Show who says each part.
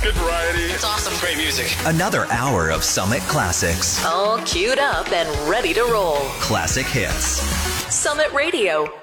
Speaker 1: Good variety.
Speaker 2: It's awesome. Great music.
Speaker 3: Another hour of Summit Classics.
Speaker 4: All queued up and ready to roll.
Speaker 3: Classic hits.
Speaker 4: Summit Radio.